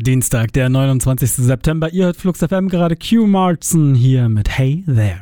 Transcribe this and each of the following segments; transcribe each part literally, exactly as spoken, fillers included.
Dienstag, der neunundzwanzigsten September. Ihr hört Flux F M, gerade Q Martin hier mit Hey There.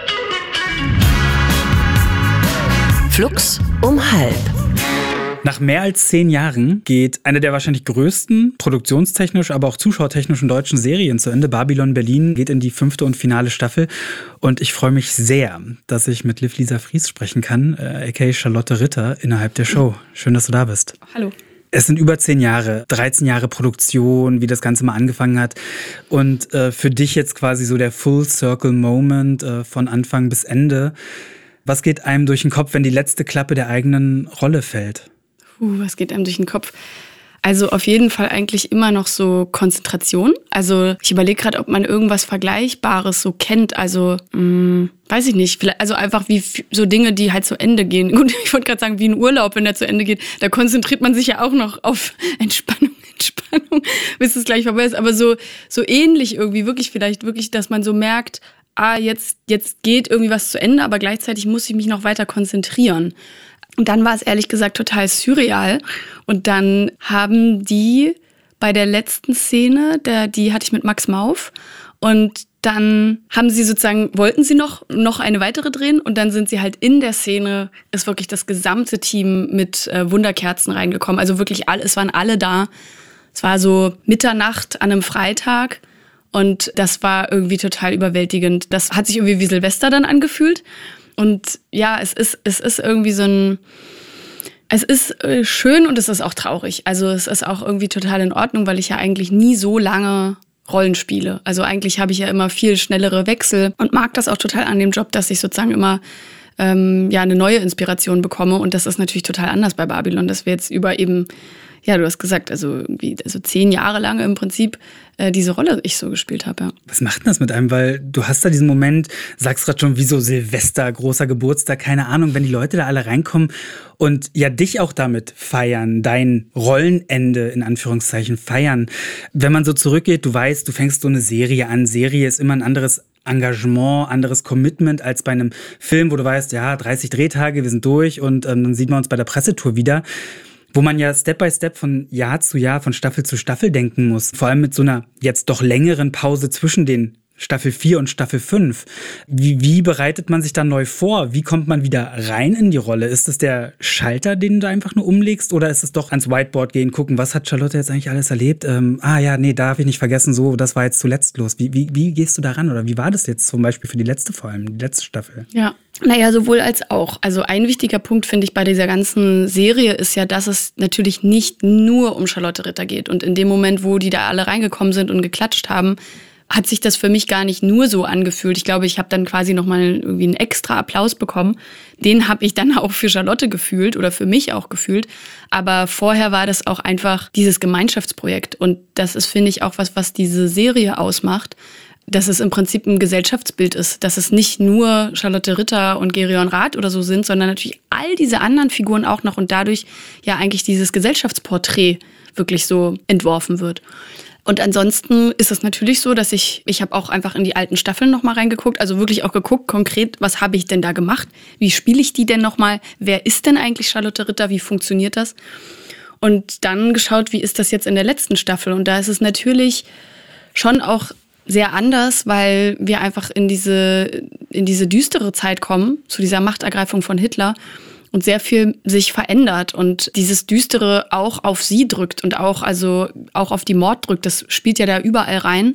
Flux um halb. Nach mehr als zehn Jahren geht eine der wahrscheinlich größten, produktionstechnisch, aber auch zuschauertechnischen deutschen Serien zu Ende. Babylon Berlin geht in die fünfte und finale Staffel. Und ich freue mich sehr, dass ich mit Liv Lisa Fries sprechen kann, äh, aka Charlotte Ritter, innerhalb der Show. Schön, dass du da bist. Hallo. Es sind über zehn Jahre, dreizehn Jahre Produktion, wie das Ganze mal angefangen hat. Und äh, für dich jetzt quasi so der Full-Circle-Moment äh, von Anfang bis Ende. Was geht einem durch den Kopf, wenn die letzte Klappe der eigenen Rolle fällt? Uh, was geht einem durch den Kopf? Also auf jeden Fall eigentlich immer noch so Konzentration. Also ich überlege gerade, ob man irgendwas Vergleichbares so kennt. Also mh, weiß ich nicht. Vielleicht, also einfach wie so Dinge, die halt zu Ende gehen. Gut, ich wollte gerade sagen, wie ein Urlaub, wenn der zu Ende geht. Da konzentriert man sich ja auch noch auf Entspannung, Entspannung, bis es gleich vorbei ist. Aber so, so ähnlich irgendwie, wirklich vielleicht wirklich, dass man so merkt, ah, jetzt, jetzt geht irgendwie was zu Ende, aber gleichzeitig muss ich mich noch weiter konzentrieren. Und dann war es ehrlich gesagt total surreal. Und dann haben die bei der letzten Szene, der, die hatte ich mit Max Mauf. Und dann haben sie sozusagen, wollten sie noch, noch eine weitere drehen. Und dann sind sie halt in der Szene, ist wirklich das gesamte Team mit äh, Wunderkerzen reingekommen. Also wirklich alle, es waren alle da. Es war so Mitternacht an einem Freitag. Und das war irgendwie total überwältigend. Das hat sich irgendwie wie Silvester dann angefühlt. Und ja, es ist, es ist irgendwie so ein, es ist schön und es ist auch traurig. Also es ist auch irgendwie total in Ordnung, weil ich ja eigentlich nie so lange Rollen spiele. Also eigentlich habe ich ja immer viel schnellere Wechsel und mag das auch total an dem Job, dass ich sozusagen immer ähm, ja eine neue Inspiration bekomme. Und das ist natürlich total anders bei Babylon, dass wir jetzt über eben, ja, du hast gesagt, also irgendwie also zehn Jahre lang im Prinzip äh, diese Rolle ich so gespielt habe. Ja. Was macht denn das mit einem? Weil du hast da diesen Moment, sagst gerade schon, wie so Silvester, großer Geburtstag, keine Ahnung, wenn die Leute da alle reinkommen und ja dich auch damit feiern, dein Rollenende in Anführungszeichen feiern. Wenn man so zurückgeht, du weißt, du fängst so eine Serie an. Serie ist immer ein anderes Engagement, anderes Commitment als bei einem Film, wo du weißt, ja, dreißig Drehtage, wir sind durch und ähm, dann sieht man uns bei der Pressetour wieder. Wo man ja Step by Step von Jahr zu Jahr, von Staffel zu Staffel denken muss. Vor allem mit so einer jetzt doch längeren Pause zwischen den Staffel vier und Staffel fünf. Wie, wie bereitet man sich da neu vor? Wie kommt man wieder rein in die Rolle? Ist es der Schalter, den du einfach nur umlegst? Oder ist es doch ans Whiteboard gehen, gucken, was hat Charlotte jetzt eigentlich alles erlebt? Ähm, ah ja, nee, darf ich nicht vergessen, so, das war jetzt zuletzt los. Wie, wie, wie gehst du da ran? Oder wie war das jetzt zum Beispiel für die letzte vor allem, die letzte Staffel? Ja. Naja, sowohl als auch. Also ein wichtiger Punkt, finde ich, bei dieser ganzen Serie ist ja, dass es natürlich nicht nur um Charlotte Ritter geht. Und in dem Moment, wo die da alle reingekommen sind und geklatscht haben, hat sich das für mich gar nicht nur so angefühlt. Ich glaube, ich habe dann quasi nochmal irgendwie einen extra Applaus bekommen. Den habe ich dann auch für Charlotte gefühlt oder für mich auch gefühlt. Aber vorher war das auch einfach dieses Gemeinschaftsprojekt. Und das ist, finde ich, auch was, was diese Serie ausmacht. Dass es im Prinzip ein Gesellschaftsbild ist, dass es nicht nur Charlotte Ritter und Gerion Rath oder so sind, sondern natürlich all diese anderen Figuren auch noch und dadurch ja eigentlich dieses Gesellschaftsporträt wirklich so entworfen wird. Und ansonsten ist es natürlich so, dass ich, ich habe auch einfach in die alten Staffeln nochmal reingeguckt, also wirklich auch geguckt, konkret, was habe ich denn da gemacht? Wie spiele ich die denn nochmal? Wer ist denn eigentlich Charlotte Ritter? Wie funktioniert das? Und dann geschaut, wie ist das jetzt in der letzten Staffel? Und da ist es natürlich schon auch sehr anders, weil wir einfach in diese, in diese düstere Zeit kommen, zu dieser Machtergreifung von Hitler und sehr viel sich verändert und dieses Düstere auch auf sie drückt und auch, also auch auf die Mord drückt. Das spielt ja da überall rein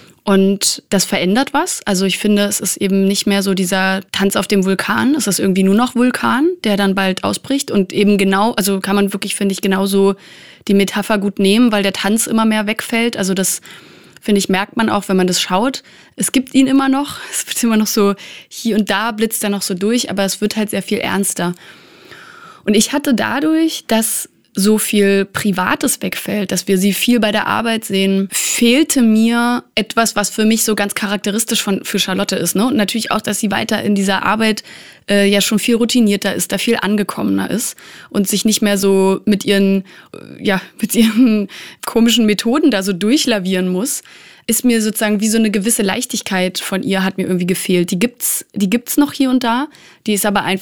und das verändert was. Also ich finde, es ist eben nicht mehr so dieser Tanz auf dem Vulkan. Es ist irgendwie nur noch Vulkan, der dann bald ausbricht und eben genau, also kann man wirklich, finde ich, genauso die Metapher gut nehmen, weil der Tanz immer mehr wegfällt. Also das finde ich, merkt man auch, wenn man das schaut. Es gibt ihn immer noch. Es wird immer noch so, hier und da blitzt er noch so durch, aber es wird halt sehr viel ernster. Und ich hatte dadurch, dass so viel Privates wegfällt, dass wir sie viel bei der Arbeit sehen, fehlte mir etwas, was für mich so ganz charakteristisch von, für Charlotte ist. Ne? Und natürlich auch, dass sie weiter in dieser Arbeit äh, ja schon viel routinierter ist, da viel angekommener ist und sich nicht mehr so mit ihren, äh, ja, mit ihren komischen Methoden da so durchlavieren muss, ist mir sozusagen wie so eine gewisse Leichtigkeit von ihr hat mir irgendwie gefehlt. Die gibt's, die gibt's noch hier und da, die ist aber einfach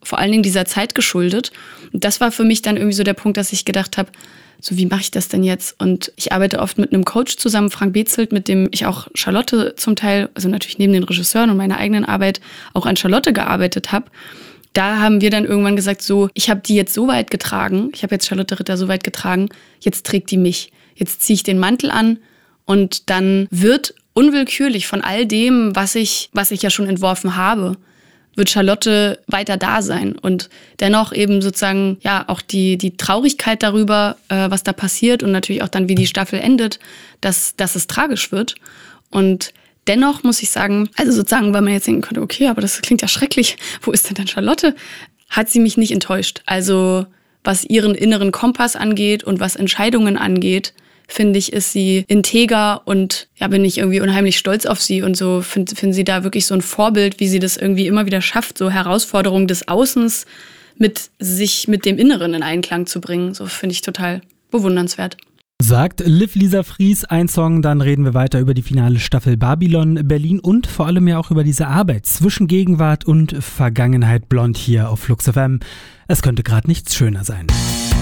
vor allen Dingen dieser Zeit geschuldet. Und das war für mich dann irgendwie so der Punkt, dass ich gedacht habe, so wie mache ich das denn jetzt? Und ich arbeite oft mit einem Coach zusammen, Frank Bezelt, mit dem ich auch Charlotte zum Teil, also natürlich neben den Regisseuren und meiner eigenen Arbeit, auch an Charlotte gearbeitet habe. Da haben wir dann irgendwann gesagt, so, ich habe die jetzt so weit getragen, ich habe jetzt Charlotte Ritter so weit getragen, jetzt trägt die mich. Jetzt ziehe ich den Mantel an und dann wird unwillkürlich von all dem, was ich, was ich ja schon entworfen habe, wird Charlotte weiter da sein und dennoch eben sozusagen ja auch die, die Traurigkeit darüber, äh, was da passiert und natürlich auch dann, wie die Staffel endet, dass, dass es tragisch wird. Und dennoch muss ich sagen, also sozusagen, weil man jetzt denken könnte, okay, aber das klingt ja schrecklich, wo ist denn dann Charlotte? Hat sie mich nicht enttäuscht. Also was ihren inneren Kompass angeht und was Entscheidungen angeht, finde ich, ist sie integer und ja, bin ich irgendwie unheimlich stolz auf sie und so finde find sie da wirklich so ein Vorbild, wie sie das irgendwie immer wieder schafft, so Herausforderungen des Außens mit sich, mit dem Inneren in Einklang zu bringen. So finde ich total bewundernswert. Sagt Liv Lisa Fries, ein Song, dann reden wir weiter über die finale Staffel Babylon Berlin und vor allem ja auch über diese Arbeit zwischen Gegenwart und Vergangenheit blond hier auf Flux F M. Es könnte gerade nichts schöner sein.